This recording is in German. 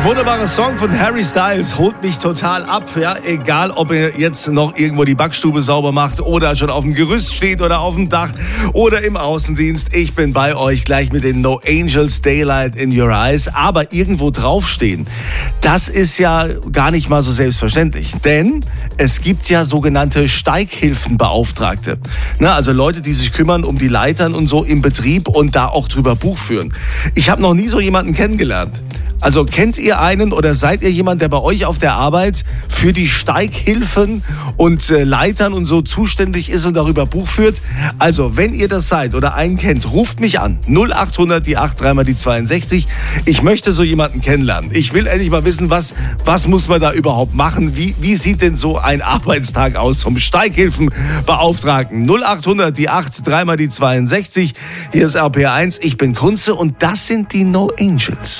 Wunderbarer Song von Harry Styles, holt mich total ab. Ja, egal, ob ihr jetzt noch irgendwo die Backstube sauber macht oder schon auf dem Gerüst steht oder auf dem Dach oder im Außendienst. Ich bin bei euch gleich mit den No Angels, Daylight in Your Eyes. Aber irgendwo draufstehen, das ist ja gar nicht mal so selbstverständlich. Denn es gibt ja sogenannte Steighilfenbeauftragte. Also Leute, die sich kümmern um die Leitern und so im Betrieb und da auch drüber Buch führen. Ich habe noch nie so jemanden kennengelernt. Also kennt ihr einen oder seid ihr jemand, der bei euch auf der Arbeit für die Steighilfen und Leitern und so zuständig ist und darüber Buch führt? Also wenn ihr das seid oder einen kennt, ruft mich an. 0800 die 8 3 mal die 62. Ich möchte so jemanden kennenlernen. Ich will endlich mal wissen, was muss man da überhaupt machen? Wie sieht denn so ein Arbeitstag aus zum Steighilfenbeauftragten? 0800 die 8 3 mal die 62. Hier ist RPR1. Ich bin Kunze und das sind die No Angels.